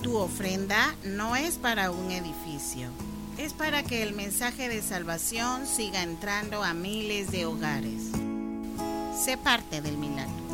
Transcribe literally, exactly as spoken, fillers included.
Tu ofrenda no es para un edificio, es para que el mensaje de salvación siga entrando a miles de hogares. Sé parte del milagro.